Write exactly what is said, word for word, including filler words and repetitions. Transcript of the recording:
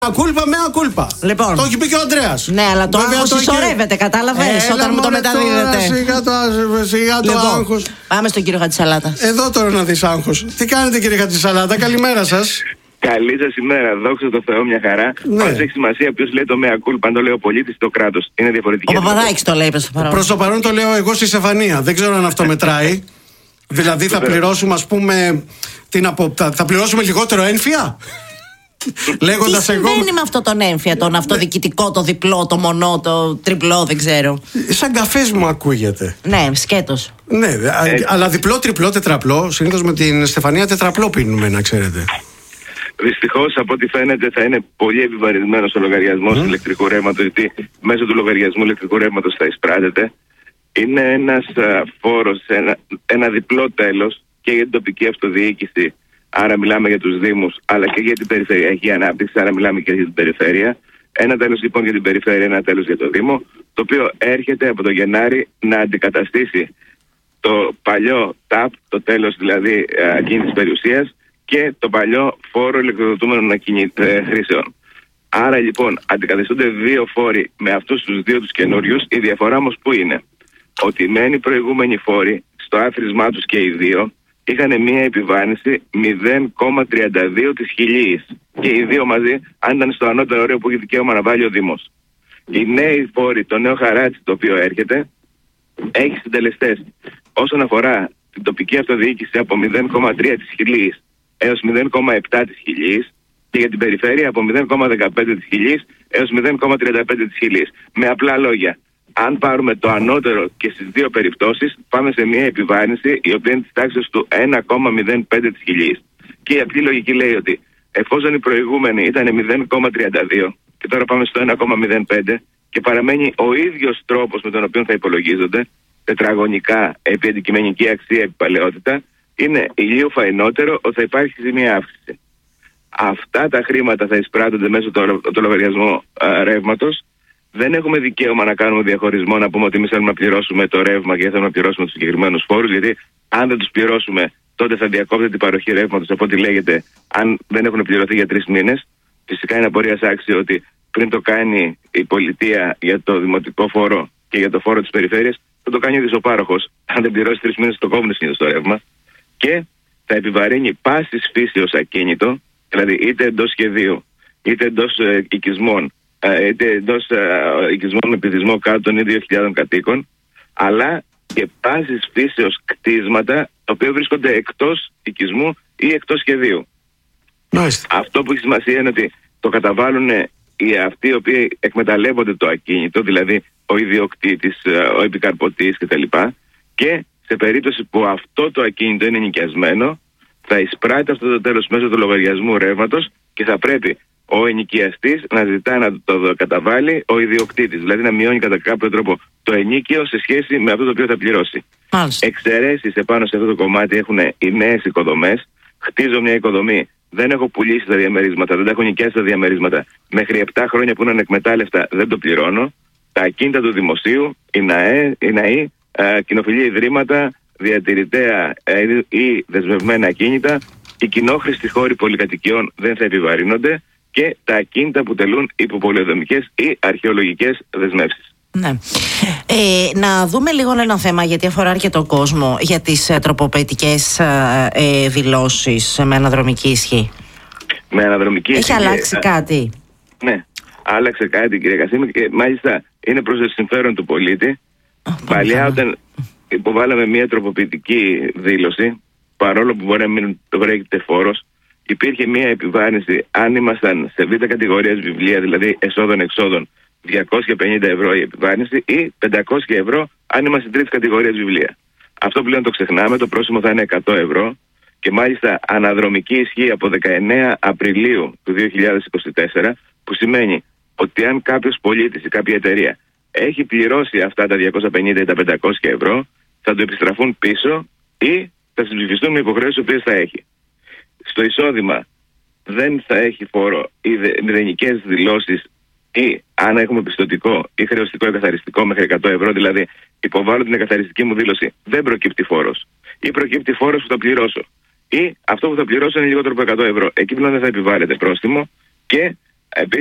Ακούλπα με ακούλπα. Λοιπόν. Το έχει πει και ο Ανδρέας. Ναι, αλλά το άγχος συσσωρεύεται, κατάλαβες, όταν μου το μεταδίδετε. Σιγά το, σιγά το λοιπόν, άγχος. Πάμε στον κύριο Χατζησαλάτα. Εδώ τώρα να δεις άγχος. Τι κάνετε, κύριε Χατζησαλάτα, καλημέρα σας. Καλή σας ημέρα, δόξα τω Θεώ, μια χαρά. Ναι. Πάντως έχει σημασία ποιος λέει το mea culpa, αν το λέει ο πολίτης ή το κράτος. Είναι διαφορετική. Ο Παπαδάκης το λέει προς το παρόν. Προς το παρόν το λέω εγώ στη Στεφανία. Δεν ξέρω αν αυτό μετράει. Δηλαδή θα πληρώσουμε, ας πούμε, την απο... θα, θα πληρώσουμε λιγότερο έμφυα. Λέγοντας τι εγώ. συμβαίνει με αυτό τον έμφυα, τον αυτοδιοικητικό, το διπλό, το μονό, το τριπλό, δεν ξέρω. Σαν καφές μου ακούγεται. Ναι, σκέτος. Ναι, αλλά διπλό, τριπλό, τετραπλό. Συνήθως με την Στεφανία τετραπλό πίνουμε, να ξέρετε. Δυστυχώς, από ό,τι φαίνεται, θα είναι πολύ επιβαρυνμένος ο λογαριασμός mm. ηλεκτρικού ρεύματος, γιατί μέσω του λογαριασμού ηλεκτρικού ρεύματος θα εισπράτεται. Είναι ένας α, φόρος, ένα, ένα διπλό τέλος και για την τοπική αυτοδιοίκηση, άρα μιλάμε για τους Δήμους, αλλά και για την περιφερειακή ανάπτυξη, άρα μιλάμε και για την περιφέρεια. Ένα τέλος λοιπόν για την περιφέρεια, ένα τέλος για το Δήμο, το οποίο έρχεται από το Γενάρη να αντικαταστήσει το παλιό ΤΑΠ, το τέλος δηλαδή ακίνητης περιουσίας, και το παλιό φόρο ηλεκτροδοτούμενων χρήσεων. Άρα λοιπόν αντικαθιστούνται δύο φόροι με αυτούς τους δύο τους καινούριους. Η διαφορά όμως που είναι ότι μένει οι προηγούμενοι φόροι στο άθροισμά τους και οι δύο είχαν μία επιβάρυνση μηδέν κόμμα τριάντα δύο της χιλίης και οι δύο μαζί, αν ήταν στο ανώτερο όριο που έχει δικαίωμα να βάλει ο Δήμος. Οι νέοι φόροι, το νέο χαράτσι το οποίο έρχεται, έχει συντελεστές όσον αφορά την τοπική αυτοδιοίκηση από μηδέν κόμμα τρία της χιλίης έως μηδέν κόμμα επτά της χιλίης και για την περιφέρεια από μηδέν κόμμα δεκαπέντε της χιλίης έως μηδέν κόμμα τριάντα πέντε της χιλίης. Με απλά λόγια, αν πάρουμε το ανώτερο και στις δύο περιπτώσεις, πάμε σε μια επιβάρυνση η οποία είναι της τάξης του ένα κόμμα μηδέν πέντε της χιλίης. Και η απλή λογική λέει ότι εφόσον οι προηγούμενοι ήταν μηδέν κόμμα τριάντα δύο και τώρα πάμε στο ένα κόμμα μηδέν πέντε και παραμένει ο ίδιος τρόπος με τον οποίο θα υπολογίζονται, τετραγωνικά επί αντικειμενική αξία επί παλαιότητα, είναι ηλίου φαϊνότερο ότι θα υπάρχει μια αύξηση. Αυτά τα χρήματα θα εισπράττονται μέσω του το λογαριασμού ρεύματος. Δεν έχουμε δικαίωμα να κάνουμε διαχωρισμό, να πούμε ότι εμείς θέλουμε να πληρώσουμε το ρεύμα και θέλουμε να πληρώσουμε τους συγκεκριμένους φόρους, γιατί αν δεν τους πληρώσουμε, τότε θα διακόπτεται η παροχή ρεύματος, από ό,τι λέγεται, αν δεν έχουν πληρωθεί για τρεις μήνες. Φυσικά είναι απορίας άξιο ότι πριν το κάνει η πολιτεία για το δημοτικό φόρο και για το φόρο της περιφέρειας, θα το κάνει ο δισοπάροχος. Αν δεν πληρώσει τρεις μήνες, το κόβουν συνήθως το ρεύμα. Και θα επιβαρύνει πάσης φύσεως ακίνητο, δηλαδή είτε εντός σχεδίου, είτε εντός ε, οικισμών, ε, είτε εντός ε, οικισμών με πληθυσμό κάτω των δύο χιλιάδων κατοίκων, αλλά και πάσης φύσεως κτίσματα, τα οποία βρίσκονται εκτός οικισμού ή εκτός σχεδίου. Nice. Αυτό που έχει σημασία είναι ότι το καταβάλουν οι αυτοί οι οποίοι εκμεταλλεύονται το ακίνητο, δηλαδή ο ιδιοκτήτης, ο επικαρποτής κτλ. Και σε περίπτωση που αυτό το ακίνητο είναι νοικιασμένο, θα εισπράττει αυτό το τέλος μέσω του λογαριασμού ρεύματος και θα πρέπει ο ενοικιαστής να ζητά να το καταβάλει ο ιδιοκτήτης. Δηλαδή να μειώνει κατά κάποιο τρόπο το ενίκιο σε σχέση με αυτό το οποίο θα πληρώσει. Εξαιρέσεις επάνω σε αυτό το κομμάτι έχουν οι νέες οικοδομές. Χτίζω μια οικοδομή, δεν έχω πουλήσει τα διαμερίσματα, δεν τα έχω νοικιάσει τα διαμερίσματα. Μέχρι επτά χρόνια που είναι ανεκμετάλλευτα δεν το πληρώνω. Τα ακίνητα του δημοσίου, οι ΝΑΕ, οι ΝΑΗ, κοινοφιλή ιδρύματα, διατηρητέα ε, ή δεσμευμένα ακίνητα, οι κοινόχρηστοι χώροι πολυκατοικιών δεν θα επιβαρύνονται και τα ακίνητα που τελούν υποπολιοδομικές ή αρχαιολογικές δεσμεύσεις. Ναι. Ε, να δούμε λίγο ένα θέμα, γιατί αφορά αρκετό κόσμο, για τις ε, τροποποιητικές ε, ε, δηλώσεις με αναδρομική ισχύ. Με αναδρομική ισχύ. Έχει αλλάξει ε, κάτι? Ναι, άλλαξε κάτι, κύριε Κασίμη, και μάλιστα είναι προς το συμφέρον του πολίτη. Oh, Παλιά όταν υποβάλαμε μια τροποποιητική δήλωση, παρόλο που μπορεί να μην το βρέχεται φόρος, υπήρχε μια επιβάρυνση αν ήμασταν σε β' κατηγορίας βιβλία, δηλαδή εσόδων-εξόδων, διακόσια πενήντα ευρώ η επιβάρυνση ή πεντακόσια ευρώ αν είμαστε τρίτης κατηγορίας βιβλία. Αυτό πλέον το ξεχνάμε, το πρόσημο θα είναι εκατό ευρώ και μάλιστα αναδρομική ισχύ από δεκαεννέα Απριλίου του δύο χιλιάδες είκοσι τέσσερα, που σημαίνει ότι αν κάποιος πολίτης ή κάποια εταιρεία έχει πληρώσει αυτά τα διακόσια πενήντα ή τα πεντακόσια ευρώ, θα του επιστραφούν πίσω ή θα συμψηφιστούν με υποχρεώσεις οι οποίες θα έχει. Στο εισόδημα δεν θα έχει φόρο ή μηδενικές δηλώσεις, ή αν έχουμε πιστωτικό ή χρεωστικό εκαθαριστικό μέχρι εκατό ευρώ, δηλαδή υποβάλλω την εκαθαριστική μου δήλωση, δεν προκύπτει φόρος. Ή προκύπτει φόρος που θα πληρώσω. Ή αυτό που θα πληρώσω είναι λιγότερο από εκατό ευρώ. Εκεί πλέον δεν θα επιβάλλεται πρόστιμο και Επίσης,